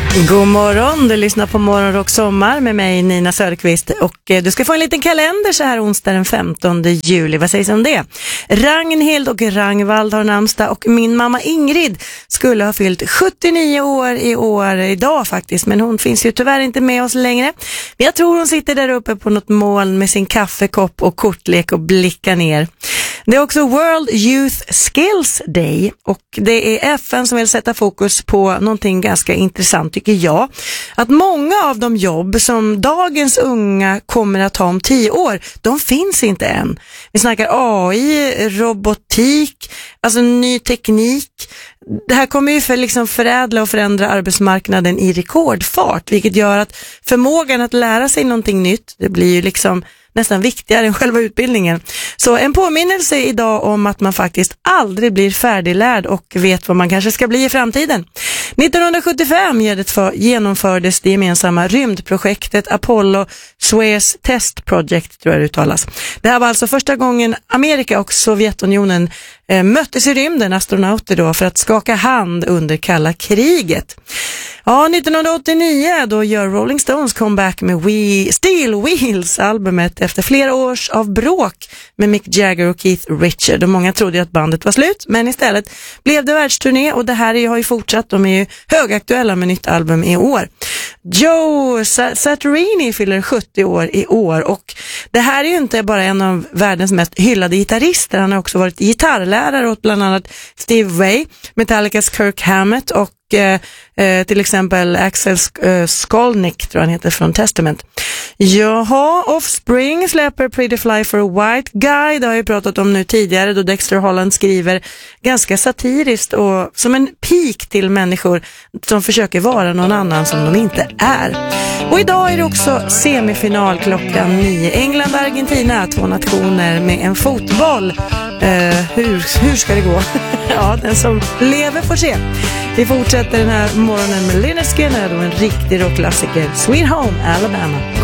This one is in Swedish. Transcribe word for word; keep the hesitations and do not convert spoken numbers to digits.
God morgon, du lyssnar på Morgonrock Sommar med mig Nina Söderqvist och du ska få en liten kalender så här onsdag den femtonde juli. Vad sägs om det? Ragnhild och Rangvald har namnsdag och min mamma Ingrid skulle ha fyllt sjuttionio år i år idag faktiskt, men hon finns ju tyvärr inte med oss längre. Men jag tror hon sitter där uppe på något moln med sin kaffekopp och kortlek och blickar ner. Det är också World Youth Skills Day och det är F N som vill sätta fokus på någonting ganska intressant tycker jag. Att många av de jobb som dagens unga kommer att ha om tio år, de finns inte än. Vi snackar A I, robotik, alltså ny teknik. Det här kommer ju för liksom förädla och förändra arbetsmarknaden i rekordfart, vilket gör att förmågan att lära sig någonting nytt, det blir ju liksom nästan viktigare än själva utbildningen. Så en påminnelse idag om att man faktiskt aldrig blir färdiglärd och vet vad man kanske ska bli i framtiden. nittonhundrasjuttiofem genomfördes det gemensamma rymdprojektet Apollo Soyuz Test Project, tror jag det uttalas. Det här var alltså första gången Amerika och Sovjetunionen eh, möttes i rymden, astronauter då, för att skaka hand under kalla kriget. Ja, nittonhundraåttionio då gör Rolling Stones comeback med We Steel Wheels, albumet efter flera års av bråk med Mick Jagger och Keith Richards. Och många trodde att bandet var slut, men istället blev det världsturné och det här har ju fortsatt. De är ju högaktuella med nytt album i år. Joe Satriani fyller sjuttio år i år och det här är ju inte bara en av världens mest hyllade gitarrister. Han har också varit gitarrlärare åt bland annat Steve Vai, Metallicas Kirk Hammett och Eh, till exempel Axel Sk- uh, Skolnick tror han heter från Testament. Jaha, Offspring släpper Pretty Fly for a White Guy. Det har jag pratat om nu tidigare då Dexter Holland skriver ganska satiriskt och som en pik till människor som försöker vara någon annan som de inte är. Och idag är det också semifinal klockan nio. England-Argentina, två nationer med en fotboll. Uh, hur, hur ska det gå? Ja, den som lever får se. Vi fortsätter den här morgonen med Lynyrd Skynyrd och en riktig rockklassiker, Sweet Home Alabama.